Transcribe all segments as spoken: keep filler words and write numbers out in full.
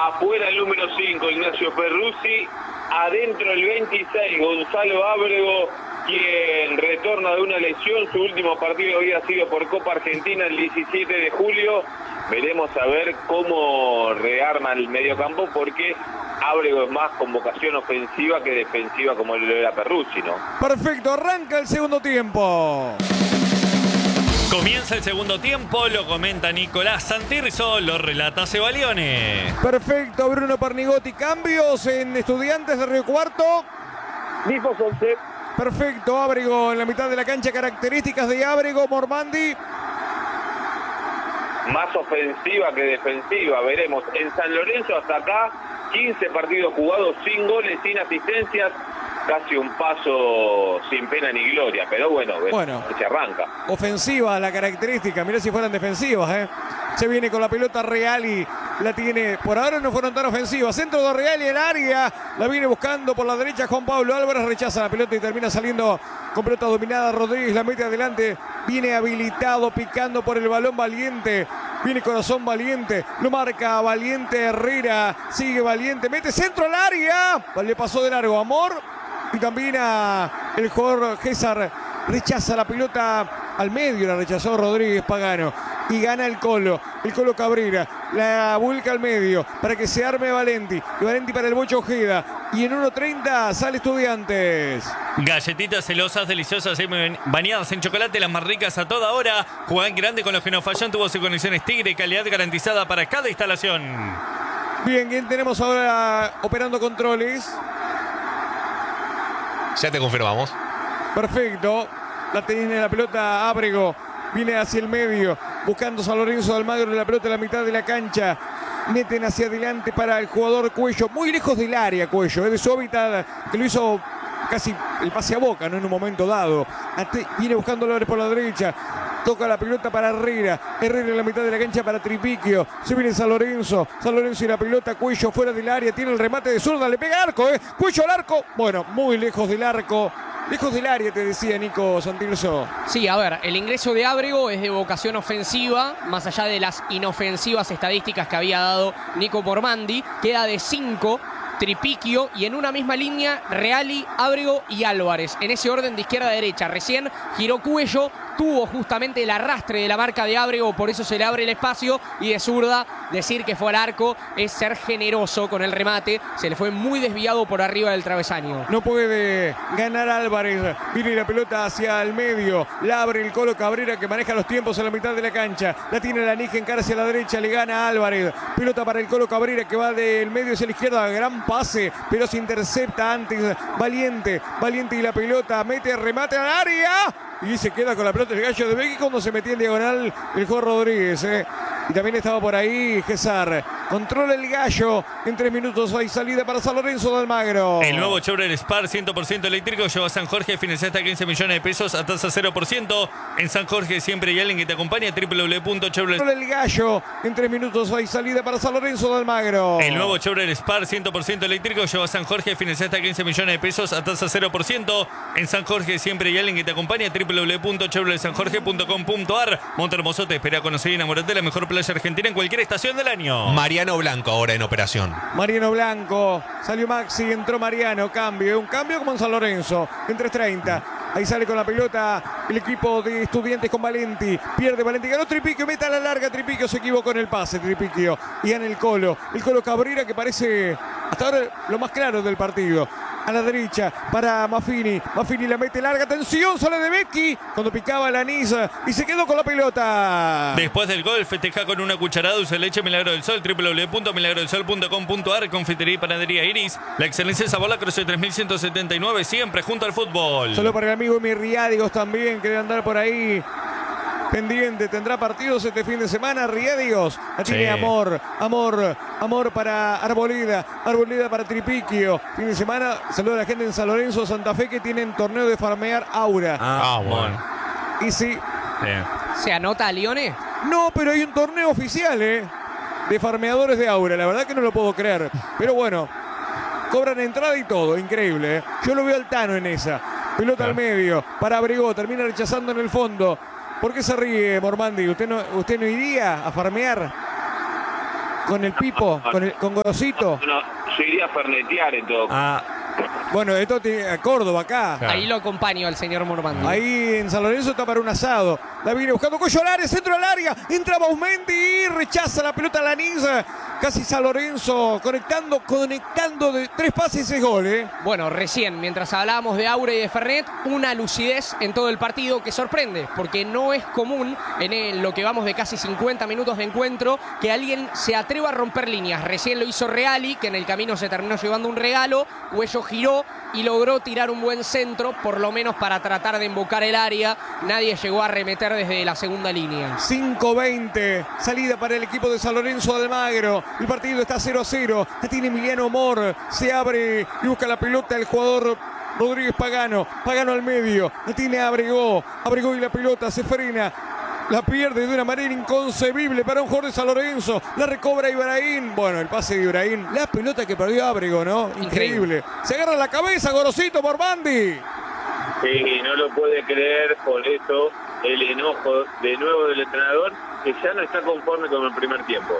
Afuera el número cinco, Ignacio Perruzzi. Adentro el veintiséis, Gonzalo Ábrego, quien retorna de una lesión. Su último partido había sido por Copa Argentina el diecisiete de julio. Veremos a ver cómo rearma el mediocampo, porque Ábrego es más con vocación ofensiva que defensiva, como lo era Perruzzi, ¿no? Perfecto, arranca el segundo tiempo. Comienza el segundo tiempo, lo comenta Nicolás Santirso, lo relata Sebalione. Perfecto, Bruno Pernigotti. Cambios en Estudiantes de Río Cuarto. Mismos once. Perfecto, Ábrego en la mitad de la cancha. Características de Ábrego, Mormandi. Más ofensiva que defensiva, veremos. En San Lorenzo hasta acá, quince partidos jugados, sin goles, sin asistencias. Casi un paso sin pena ni gloria, pero bueno, bueno, se arranca. Ofensiva la característica, mirá si fueran defensivas, ¿eh? Se viene con la pelota Real y la tiene, por ahora no fueron tan ofensivas. Centro de Real y el área, la viene buscando por la derecha Juan Pablo Álvarez, rechaza la pelota y termina saliendo con pelota dominada. Rodríguez la mete adelante, viene habilitado, picando por el balón Valiente. Viene Corazón Valiente, lo marca Valiente Herrera, sigue Valiente, mete centro al área, le pasó de largo Amor. Y también a el jugador César rechaza la pelota al medio, la rechazó Rodríguez Pagano. Y gana el Colo, el Colo Cabrera, la vuelca al medio para que se arme Valenti. Y Valenti para el Bocho Ojeda. Y en uno treinta sale Estudiantes. Galletitas celosas, deliciosas, bañadas en chocolate, las más ricas a toda hora. Juan grande con los que nos falló en tubos y conexiones Tigre, calidad garantizada para cada instalación. Bien, ¿quién tenemos ahora operando controles? Ya te confirmamos. Perfecto. La tiene la pelota Ábrego. Viene hacia el medio. Buscando San Lorenzo de Almagro. La pelota en la mitad de la cancha. Meten hacia adelante para el jugador Cuello. Muy lejos del área Cuello. Es de su hábitat que lo hizo casi el pase a Boca, ¿no? En un momento dado. Ate, viene buscando por la derecha. Toca la pelota para Herrera. Herrera en la mitad de la cancha para Tripiquio. Se viene San Lorenzo. San Lorenzo y la pelota. Cuello fuera del área. Tiene el remate de zurda. Le pega arco, ¿eh? Cuello al arco. Bueno, muy lejos del arco. Lejos del área, te decía Nico Santilso. Sí, a ver, el ingreso de Ábrego es de vocación ofensiva, más allá de las inofensivas estadísticas que había dado Nico Mormandi. Queda de cinco. Tripiquio y en una misma línea Reali, Ábrego y Álvarez. En ese orden de izquierda a derecha. Recién giró Cuello, tuvo justamente el arrastre de la marca de Ábrego, por eso se le abre el espacio. Y de zurda, decir que fue al arco es ser generoso con el remate. Se le fue muy desviado por arriba del travesaño. No puede ganar Álvarez. Viene la pelota hacia el medio. La abre el Colo Cabrera, que maneja los tiempos en la mitad de la cancha. La tiene la Nija en cara hacia la derecha. Le gana Álvarez. Pelota para el Colo Cabrera, que va del medio hacia la izquierda. Gran pase, pero se intercepta antes. Valiente. Valiente y la pelota. Mete remate al área. Y se queda con la pelota el Gallo de Becky cuando se metía en diagonal el jugador Rodríguez. Eh. Y también estaba por ahí César. Controla el Gallo. En tres minutos hay salida para San Lorenzo de Almagro. El nuevo Chevrolet Spar cien por ciento eléctrico lleva a San Jorge, financia hasta quince millones de pesos a tasa cero por ciento. En San Jorge siempre hay alguien que te acompaña. doble u doble u doble u punto chevrolet. Controla el Gallo. En tres minutos hay salida para San Lorenzo de Almagro. El nuevo Chevrolet Spar cien por ciento eléctrico lleva a San Jorge, financia hasta quince millones de pesos a tasa cero por ciento. En San Jorge siempre hay alguien que te acompaña. doble u doble u doble u punto chevrolet san jorge punto com punto a r. Montermoso te espera a conocer y enamorarte de la mejor playa argentina en cualquier estación del año. Mariano Blanco ahora en operación. Mariano Blanco. Salió Maxi, entró Mariano. Cambio. Un cambio como en San Lorenzo. En tres treinta. Ahí sale con la pelota el equipo de Estudiantes con Valenti. Pierde Valenti. Ganó Tripiquio. Meta a la larga. Tripiquio se equivocó en el pase. Tripiquio. Y gana el Colo. El Colo Cabrera, que parece hasta ahora lo más claro del partido. A la derecha para Maffini. Maffini la mete larga. Atención, sale de Becky cuando picaba la Niza y se quedó con la pelota. Después del gol, festeja con una cucharada dulce de leche Milagro del Sol. doble u doble u doble u punto milagro del sol punto com punto a r. Confitería y panadería Iris. La excelencia de sabor, la Cruce tres mil ciento setenta y nueve. Siempre junto al fútbol. Solo para el amigo Emi Riádigos también, que debe andar por ahí pendiente. Tendrá partidos este fin de semana. Riádigos la tiene. Sí. Amor, amor, amor para Arboleda. Arboleda para Tripiquio. Fin de semana, saluda a la gente en San Lorenzo, Santa Fe, que tienen torneo de farmear Aura. Ah, bueno. Y sí. Bien. ¿Se anota a Lione? No, pero hay un torneo oficial, ¿eh? De farmeadores de Aura. La verdad que no lo puedo creer. Pero bueno, cobran entrada y todo. Increíble, ¿eh? Yo lo veo al Tano en esa. Pelota, claro, al medio. Para Abrego. Termina rechazando en el fondo. ¿Por qué se ríe, Mormandi? ¿Usted no, usted no iría a farmear? con el Pipo, con, el, con Gorosito. No, yo iría a fernetear en todo. Ah, Bueno, esto tiene Córdoba acá. Claro. Ahí lo acompaño al señor Mormandi. Ahí en San Lorenzo está para un asado. La viene buscando Cuello al área, centro al área. Entra Bausmendi y rechaza la pelota a Lanís. Casi San Lorenzo conectando, conectando de tres pases y seis goles. Bueno, recién, mientras hablábamos de Aure y de Fernet, una lucidez en todo el partido que sorprende, porque no es común en el- lo que vamos de casi cincuenta minutos de encuentro que alguien se atreva a romper líneas. Recién lo hizo Reali, que en el camino se terminó llevando un regalo. Cuello giró y logró tirar un buen centro, por lo menos para tratar de embocar el área. Nadie llegó a arremeter desde la segunda línea. cinco veinte, salida para el equipo de San Lorenzo de Almagro. El partido está cero a cero. La tiene Emiliano Mor. Se abre y busca la pelota el jugador Rodríguez Pagano. Pagano al medio. La tiene Abregó. Abregó y la pelota se frena. La pierde de una manera inconcebible para un jugador de San Lorenzo. La recobra Ibrahim. Bueno, el pase de Ibrahim. La pelota que perdió Abrego, ¿no? Increíble. Increíble. Se agarra la cabeza, Gorosito Mormandi. Sí, no lo puede creer, por eso el enojo de nuevo del entrenador, que ya no está conforme con el primer tiempo.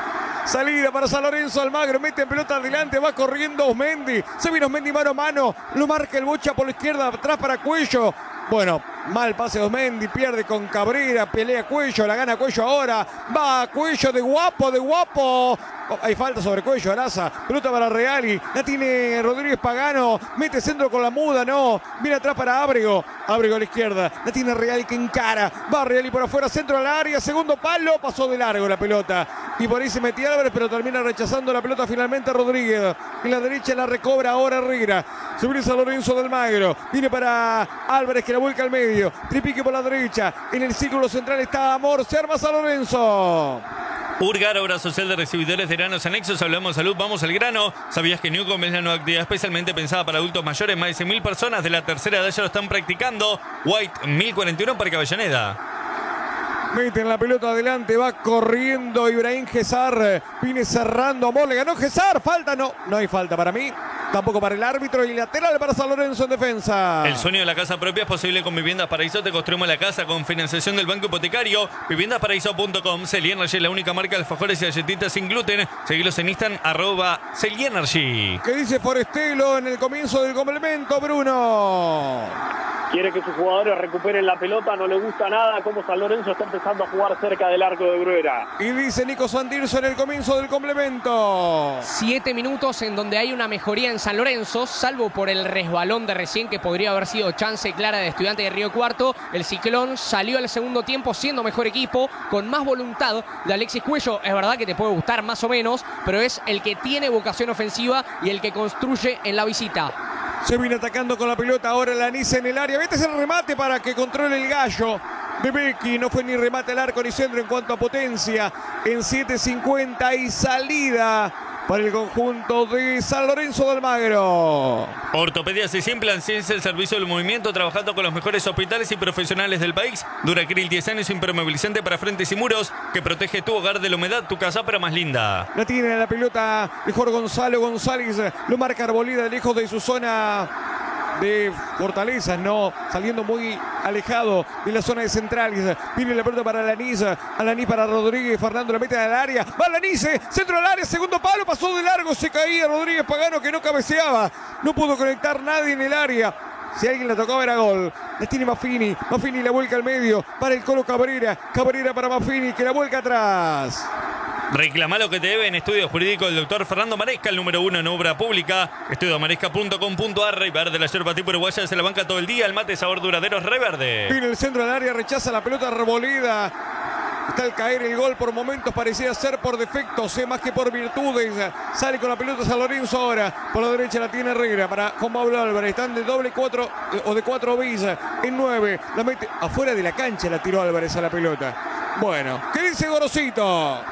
Salida para San Lorenzo, Almagro, mete en pelota adelante, va corriendo Osmendi. Se viene Osmendi mano a mano, lo marca el Bocha por la izquierda, atrás para Cuello. Bueno, mal pase de Osmendi, pierde con Cabrera, pelea Cuello, la gana Cuello ahora. Va Cuello de guapo, de guapo. Oh, hay falta sobre Cuello, Araza. Pelota para Reali, la tiene Rodríguez Pagano, mete centro con la muda, no. Viene atrás para Ábrego, Ábrego a la izquierda, la tiene Reali que encara. Va Reali por afuera, centro al área, segundo palo, pasó de largo la pelota. Y por ahí se metía Álvarez, pero termina rechazando la pelota finalmente Rodríguez. En la derecha la recobra ahora Herrera. Se viene San Lorenzo del Magro. Viene para Álvarez que la vuelca al medio. Tripique por la derecha. En el círculo central está Amor. Se arma San Lorenzo. Urgar, obra social de recibidores de granos anexos. Hablamos de salud, vamos al grano. ¿Sabías que Newcom es la nueva actividad especialmente pensada para adultos mayores? Más de cien mil personas de la tercera edad ya lo están practicando. White mil cuarenta y uno, Parque Avellaneda. Meten la pelota adelante, va corriendo Ibrahim Gesar, viene cerrando Amor, le ganó Gesar, falta, no, no hay falta para mí, tampoco para el árbitro y lateral para San Lorenzo en defensa. El sueño de la casa propia es posible con Viviendas Paraíso. Te construimos la casa con financiación del Banco Hipotecario. viviendas paraíso punto com. Celienergy es la única marca de alfajores y galletitas sin gluten. Seguilos en Instagram, arroba Celienergy. ¿Qué dice Forestelo en el comienzo del complemento, Bruno? Quiere que sus jugadores recuperen la pelota, no le gusta nada cómo San Lorenzo está empezando a jugar cerca del arco de Bruera. Y dice Nico Santirso en el comienzo del complemento. Siete minutos en donde hay una mejoría en San Lorenzo, salvo por el resbalón de recién que podría haber sido chance clara de Estudiantes de Río Cuarto. El Ciclón salió al segundo tiempo siendo mejor equipo, con más voluntad de Alexis Cuello. Es verdad que te puede gustar más o menos, pero es el que tiene vocación ofensiva y el que construye en la visita. Se viene atacando con la pelota ahora Lanís en el área. Vete ese remate para que controle el gallo de Becky. No fue ni remate al arco ni centro en cuanto a potencia. En siete cincuenta y salida para el conjunto de San Lorenzo de Almagro. Ortopedias y Simplan, ciencia el servicio del movimiento, trabajando con los mejores hospitales y profesionales del país. Duracril diez años, impermeabilizante para frentes y muros, que protege tu hogar de la humedad, tu casa para más linda. La tiene la pelota mejor Gonzalo González. Lo marca Arboleda lejos de su zona de fortalezas, no, saliendo muy alejado de la zona de centrales. Viene la pelota para Lanís, Lanís para Rodríguez, Fernando la mete al área, va Lanís, centro al área, segundo palo, pasó de largo, se caía Rodríguez Pagano que no cabeceaba, no pudo conectar nadie en el área. Si alguien la tocaba era gol. La tiene Maffini, Maffini la vuelca al medio para el Colo Cabrera, Cabrera para Maffini que la vuelca atrás. Reclama lo que te debe en Estudio Jurídico del doctor Fernando Maresca, el número uno en obra pública. estudio maresca punto com punto ar. Rey Verde, la yerba tipo uruguaya, se la banca todo el día. El mate sabor duradero es Rey Verde. Viene el centro del área, rechaza la pelota Arboleda. Está al caer el gol, por momentos parecía ser por defectos, eh, más que por virtudes. Sale con la pelota San Lorenzo ahora. Por la derecha la tiene Herrera para Juan Pablo Álvarez. Están de doble cuatro eh, o de cuatro bis en nueve. La mete afuera de la cancha, la tiró Álvarez a la pelota. Bueno, ¿qué dice Gorosito?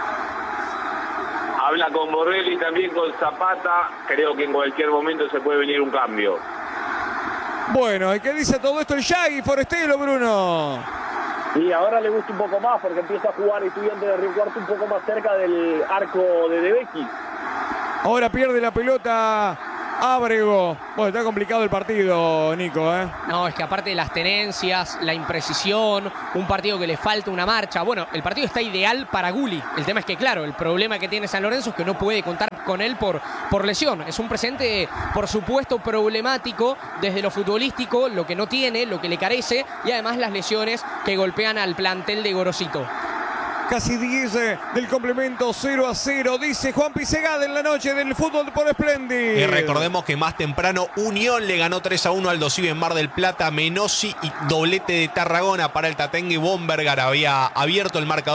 Habla con Borrelli, también con Zapata. Creo que en cualquier momento se puede venir un cambio. Bueno, ¿y qué dice todo esto el Yagui Forestelo, Bruno? Y ahora le gusta un poco más porque empieza a jugar Estudiantes de Río Cuarto un poco más cerca del arco de De Becky. Ahora pierde la pelota Ábrego. Bueno, está complicado el partido, Nico, ¿eh? No, es que aparte de las tenencias, la imprecisión, un partido que le falta una marcha. Bueno, el partido está ideal para Gulli. El tema es que, claro, el problema que tiene San Lorenzo es que no puede contar con él por, por lesión. Es un presente, por supuesto, problemático desde lo futbolístico, lo que no tiene, lo que le carece, y además las lesiones que golpean al plantel de Gorosito. Casi diez del complemento, cero a cero, dice Juan Pisegada en la noche del fútbol por Splendid. Y recordemos que más temprano Unión le ganó tres a uno al Aldosivi en Mar del Plata. Menossi y doblete de Tarragona para el Tatengue. Bombergar había abierto el marcador